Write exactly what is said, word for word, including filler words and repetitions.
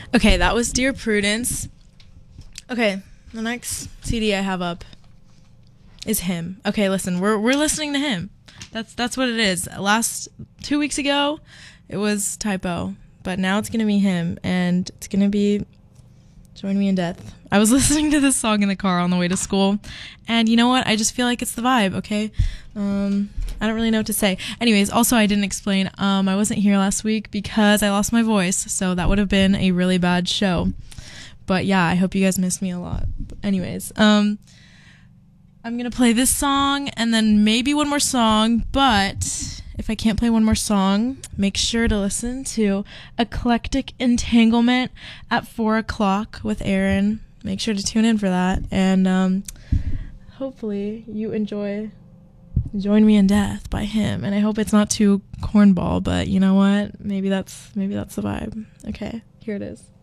Okay, that was Dear Prudence. Okay, the next C D I have up is him. Okay, listen, we're we're listening to him. That's that's what it is. Last two weeks ago, it was Typo, but now it's gonna be him, and it's gonna be Join Me in Death. I was listening to this song in the car on the way to school, and you know what? I just feel like it's the vibe. Okay, um, I don't really know what to say. Anyways, also I didn't explain. Um, I wasn't here last week because I lost my voice, so that would have been a really bad show. But yeah, I hope you guys missed me a lot. But anyways, um, I'm gonna play this song and then maybe one more song, but if I can't play one more song, make sure to listen to Eclectic Entanglement at four o'clock with Aaron. Make sure to tune in for that, and um, hopefully you enjoy Join Me in Death by him, and I hope it's not too cornball, but you know what? Maybe that's maybe that's the vibe. Okay, here it is.